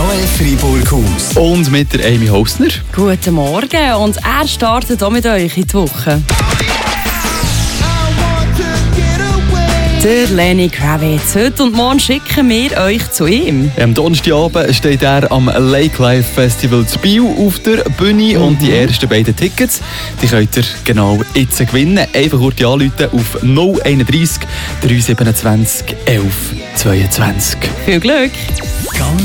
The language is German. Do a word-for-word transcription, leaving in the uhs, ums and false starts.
Joel Fribourg-Haus. Und mit der Amy Hosner. Guten Morgen und er startet auch mit euch in die Woche. Der Lenny Kravitz. Heute und morgen schicken wir euch zu ihm. Am Donnerstagabend steht er am Lake Life Festival zu Biel auf der Bühne. Mhm. Und die ersten beiden Tickets die könnt ihr genau jetzt gewinnen. Einfach kurz anrufen auf null einunddreißig, drei siebenundzwanzig, elf zweiundzwanzig. Viel Glück! Ganz